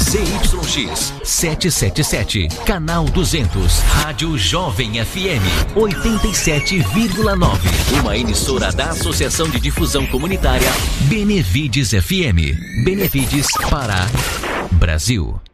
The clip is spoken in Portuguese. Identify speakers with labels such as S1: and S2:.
S1: ZYX 777, canal 200, Rádio Jovem FM 87,9. Uma emissora da Associação de Difusão Comunitária Benevides FM. Benevides, Pará, Brasil.